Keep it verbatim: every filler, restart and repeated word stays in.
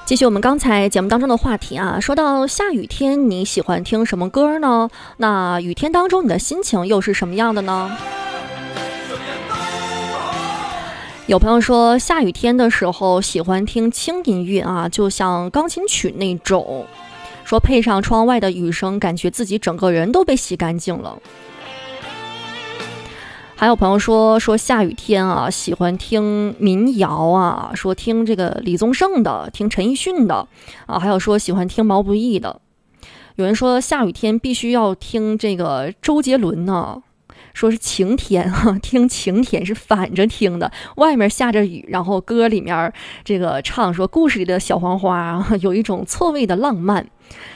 继续我们刚才节目当中的话题啊，说到下雨天你喜欢听什么歌呢？那雨天当中你的心情又是什么样的呢？有朋友说下雨天的时候喜欢听轻音乐啊，就像钢琴曲那种，说配上窗外的雨声，感觉自己整个人都被洗干净了。还有朋友说说下雨天啊，喜欢听民谣啊，说听这个李宗盛的，听陈奕迅的啊，还有说喜欢听毛不易的。有人说下雨天必须要听这个周杰伦呢，说是晴天啊，听晴天是反着听的，外面下着雨，然后歌里面这个唱说故事里的小黄花啊，有一种错位的浪漫。